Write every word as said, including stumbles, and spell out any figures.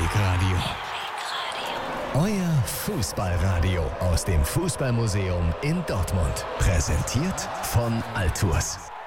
Meldewegradio. Euer Fußballradio aus dem Fußballmuseum in Dortmund. Präsentiert von Altours.